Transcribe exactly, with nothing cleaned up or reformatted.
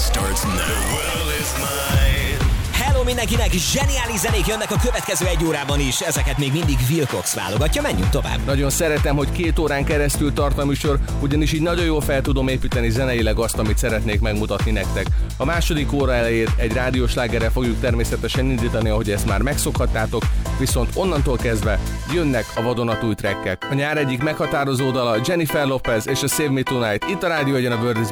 starts now. The world is mine. Hello mindenkinek, zseniális zenék jönnek a következő egy órában is, ezeket még mindig Wilcox válogatja, menjünk tovább. Nagyon szeretem, hogy két órán keresztül tart a műsor, ugyanis így nagyon jól fel tudom építeni zeneileg azt, amit szeretnék megmutatni nektek. A második óra elejét egy rádióslágerrel fogjuk természetesen indítani, ahogy ezt már megszokhattátok, viszont onnantól kezdve jönnek a vadonatúj trekkek. A nyár egyik meghatározó dala Jennifer Lopez és a Save Me Tonight itt a Rádió Egyen a World is